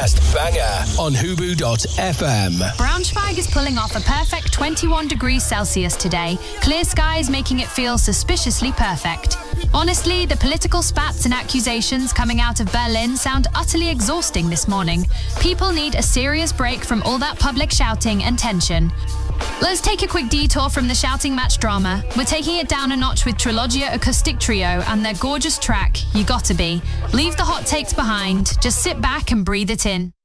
podcast banger on Hubu.fm. Braunschweig is pulling off a perfect 21 degrees Celsius today. Clear skies making it feel suspiciously perfect. Honestly, the political spats and accusations coming out of Berlin sound utterly exhausting this morning. People need a serious break from all that public shouting and tension. Let's take a quick detour from the shouting match drama. We're taking it down a notch with Trilogia Acoustic Trio and their gorgeous track, You Gotta Be. Leave the hot takes behind, just sit back and breathe it in.